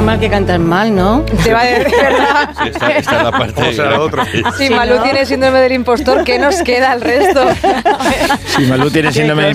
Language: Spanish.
normal que cantas mal, ¿no? Te va a decir, ¿verdad? Sí, esta es la parte. O sea, lo otro. Si Malú tiene síndrome del impostor, ¿qué nos queda al resto? Si Malú tiene síndrome